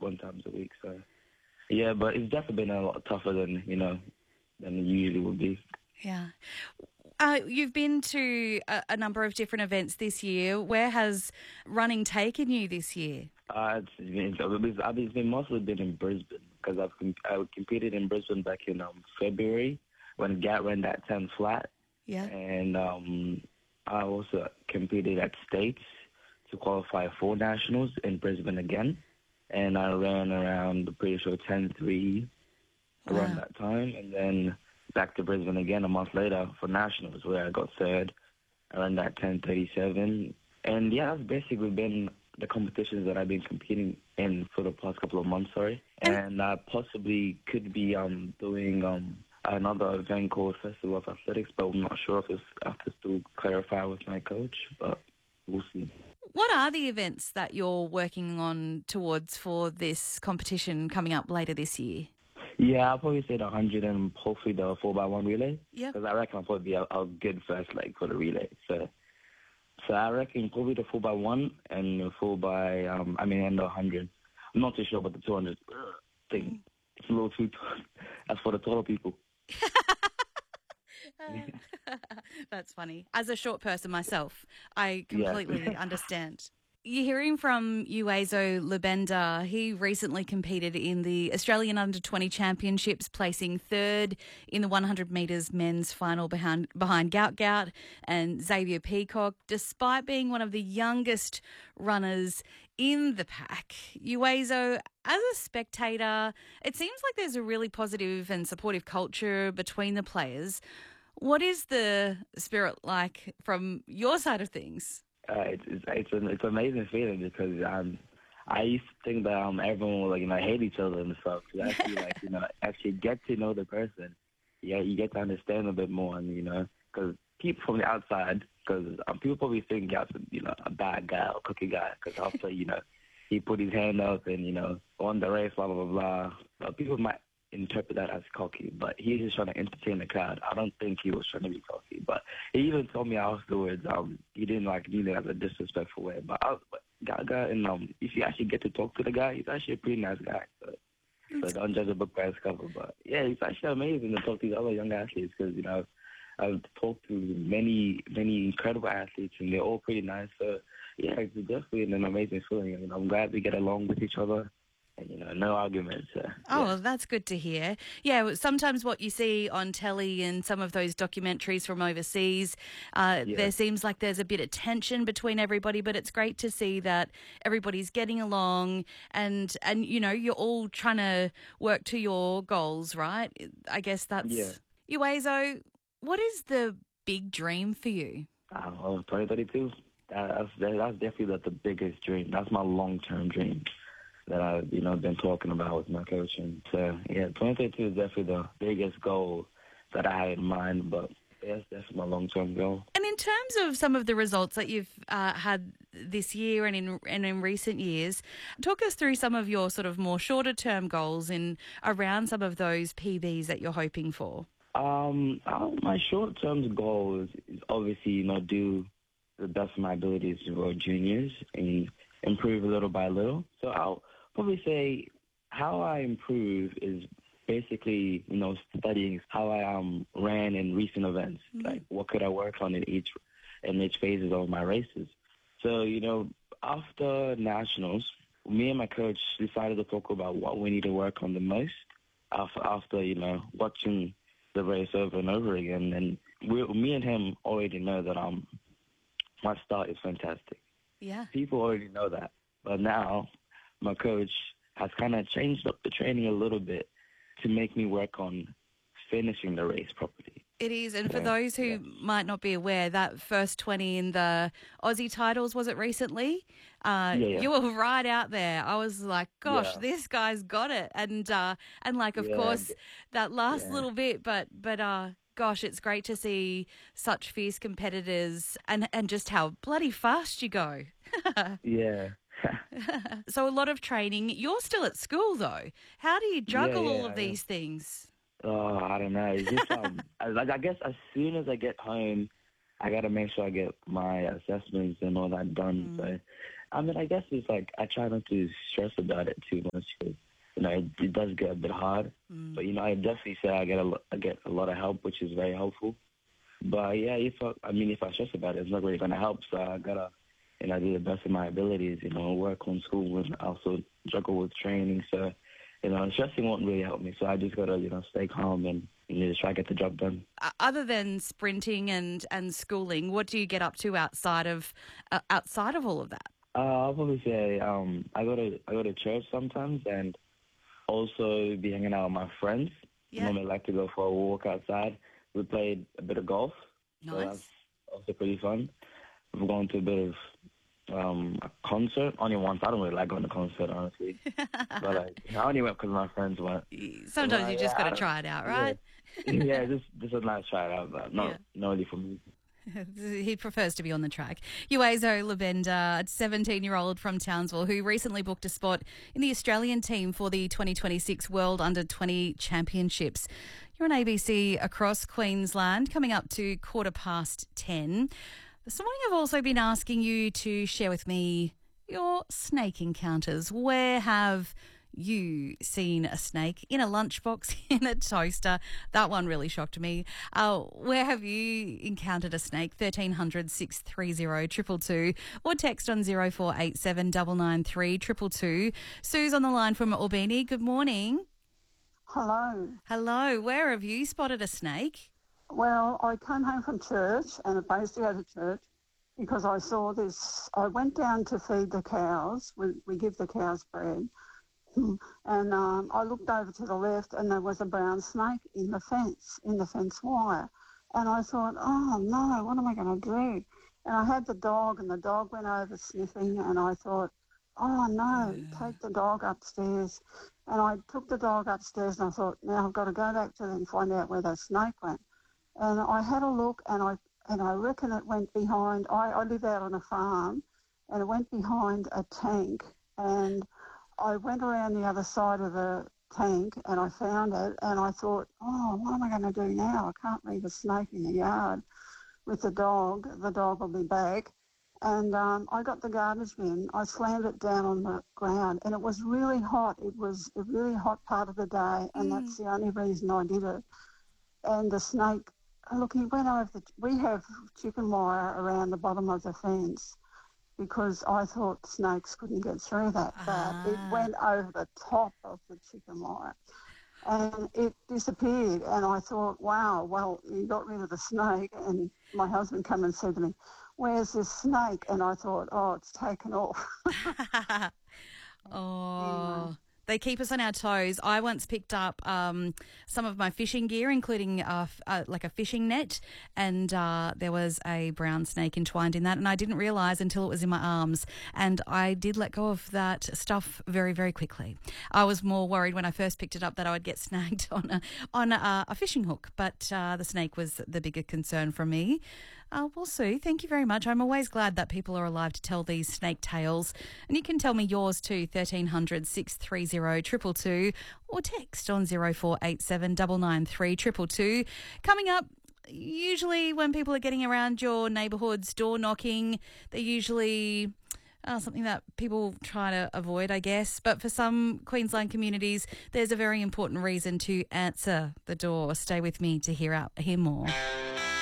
one time a week. So yeah, but it's definitely been a lot tougher than it usually would be. Yeah. You've been to a number of different events this year. Where has running taken you this year? It's been mostly been in Brisbane because I competed in Brisbane back in February when Gat ran that 10 flat. Yeah. And I also competed at States to qualify for nationals in Brisbane again. And I ran around, pretty sure, 10:3 around that time. And then back to Brisbane again a month later for nationals, where I got third. I ran that 10:37. And yeah, that's basically been the competitions that I've been competing in for the past couple of months, And I possibly could be doing another event called Festival of Athletics, but I'm not sure if I have to still clarify with my coach, but we'll see. What are the events that you're working on towards for this competition coming up later this year? Yeah, I'll probably say the 100 and hopefully the 4x1 relay. Yeah. Because I reckon I'll probably be a good first leg for the relay. So I reckon probably the 4x1 and the 4x, and the 100. I'm not too sure about the 200 thing. It's a little too that's for the taller people. That's funny. As a short person myself, I completely understand. You're hearing from Uwezo Lubenda. He recently competed in the Australian Under-20 Championships, placing third in the 100 metres men's final behind Gout and Xavier Peacock, despite being one of the youngest runners in the pack. Uwezo, as a spectator, it seems like there's a really positive and supportive culture between the players. What is the spirit like from your side of things? It's an amazing feeling because I used to think that everyone would hate each other and stuff. You actually actually get to know the person. Yeah, you get to understand a bit more, and because people from the outside, because people probably think Gap's a bad guy or cookie guy because after he put his hand up and won the race, blah blah blah blah. But people might interpret that as cocky, but he's just trying to entertain the crowd. I don't think he was trying to be cocky, but he even told me afterwards he didn't mean it as a disrespectful way. But Gaga, and if you actually get to talk to the guy, he's actually a pretty nice guy. So don't judge a book by its cover. But yeah, it's actually amazing to talk to these other young athletes because I've talked to many incredible athletes and they're all pretty nice. So yeah, it's definitely an amazing feeling. I mean, I'm glad we get along with each other. And, no arguments. Well, that's good to hear. Yeah, sometimes what you see on telly and some of those documentaries from overseas, there seems like there's a bit of tension between everybody, but it's great to see that everybody's getting along and you're all trying to work to your goals, right? I guess that's... Yeah. Uwezo, what is the big dream for you? 2032. That's definitely the biggest dream. That's my long-term dream that I've been talking about with my coach. And so, 2032 is definitely the biggest goal that I had in mind, but that's my long-term goal. And in terms of some of the results that you've had this year and in recent years, talk us through some of your sort of more shorter-term goals in around some of those PBs that you're hoping for. My short-term goal is obviously, do the best of my abilities to World Juniors and improve little by little. So I'll probably say how I improve is basically, studying how I ran in recent events. Mm-hmm. Like what could I work on in each phases of my races. So, after nationals, me and my coach decided to talk about what we need to work on the most after watching the race over and over again. And me and him already know that my start is fantastic. Yeah. People already know that. But now my coach has kind of changed up the training a little bit to make me work on finishing the race properly. It is. And for those who might not be aware, that first 20 in the Aussie titles, was it recently? You were right out there. I was like, gosh, this guy's got it. And of course, that last little bit, but gosh, it's great to see such fierce competitors and just how bloody fast you go. Yeah. So a lot of training. You're still at school, though. How do you juggle all of these things? Oh, I don't know. It's just, I guess as soon as I get home, I got to make sure I get my assessments and all that done. So I mean, I guess it's like I try not to stress about it too much because, it does get a bit hard. Mm. But, I definitely say I get a lot of help, which is very helpful. But, yeah, if I stress about it, it's not really going to help. So I got to, do the best of my abilities, work on school and also juggle with training. So, stressing won't really help me. So I just got to, stay calm and just try to get the job done. Other than sprinting and schooling, what do you get up to outside of all of that? I'll probably say I go to church sometimes and also be hanging out with my friends. Yeah. Normally like to go for a walk outside. We played a bit of golf. Nice. So that's also pretty fun. We've gone to a bit of a concert. Only once. I don't really like going to concert, honestly. But I only went because my friends went. Sometimes you just got to try it out, right? Yeah, just a nice try it out, but not really for me. He prefers to be on the track. Uwezo Lubenda, a 17-year-old from Townsville who recently booked a spot in the Australian team for the 2026 World Under-20 Championships. You're on ABC across Queensland, coming up to 10:15. This morning I've also been asking you to share with me your snake encounters. Where have you seen a snake? In a lunchbox, in a toaster? That one really shocked me. Where have you encountered a snake? 1300 630 222 or text on 0487 993 222. Sue's on the line from Albany. Good morning. Hello. Hello. Where have you spotted a snake? Well, I came home from church and I basically go to church because I saw this. I went down to feed the cows. We give the cows bread. And I looked over to the left and there was a brown snake in the fence wire. And I thought, oh no, what am I going to do? And I had the dog and the dog went over sniffing and I thought, oh no, take the dog upstairs. And I took the dog upstairs and I thought, now I've got to go back to them and find out where the snake went. And I had a look and I reckon it went behind, I live out on a farm and it went behind a tank and I went around the other side of the tank and I found it and I thought, oh, what am I going to do now? I can't leave a snake in the yard with the dog. The dog will be back. And I got the garbage bin. I slammed it down on the ground and it was really hot. It was a really hot part of the day and that's the only reason I did it. And the snake, look, he went over we have chicken wire around the bottom of the fence because I thought snakes couldn't get through that, but it went over the top of the chicken wire and it disappeared. And I thought, wow, well, you got rid of the snake. And my husband came and said to me, where's this snake? And I thought, oh, it's taken off. Oh. They keep us on our toes. I once picked up some of my fishing gear, including like a fishing net, and there was a brown snake entwined in that, and I didn't realise until it was in my arms, and I did let go of that stuff very, very quickly. I was more worried when I first picked it up that I would get snagged on a fishing hook, but the snake was the bigger concern for me. Well, Sue, thank you very much. I'm always glad that people are alive to tell these snake tales. And you can tell me yours too, 1300 630 222 or text on 0487 993 222. Coming up, usually when people are getting around your neighbourhood's door knocking, they're usually something that people try to avoid, I guess. But for some Queensland communities, there's a very important reason to answer the door. Stay with me to hear more.